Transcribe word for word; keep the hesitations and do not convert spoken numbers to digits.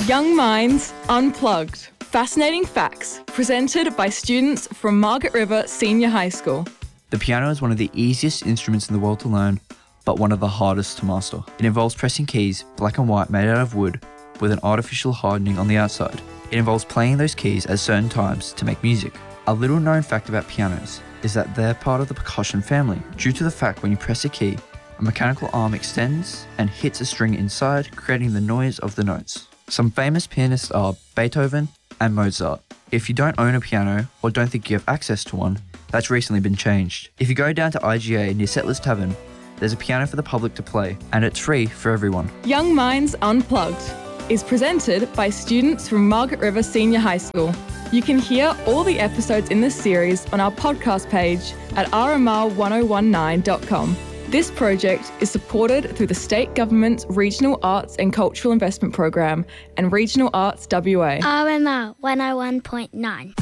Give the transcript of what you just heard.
Young Minds Unplugged. Fascinating facts presented by students from Margaret River Senior High School. The piano is one of the easiest instruments in the world to learn, but one of the hardest to master. It involves pressing keys, black and white, made out of wood, with an artificial hardening on the outside. It involves playing those keys at certain times to make music. A little known fact about pianos is that they're part of the percussion family, due to the fact when you press a key, a mechanical arm extends and hits a string inside, creating the noise of the notes. Some famous pianists are Beethoven and Mozart. If you don't own a piano or don't think you have access to one, that's recently been changed. If you go down to I G A near Settlers Tavern, there's a piano for the public to play, and it's free for everyone. Young Minds Unplugged is presented by students from Margaret River Senior High School. You can hear all the episodes in this series on our podcast page at r m r one oh one nine dot com. This project is supported through the State Government's Regional Arts and Cultural Investment Program and Regional Arts W A. R M R one oh one point nine.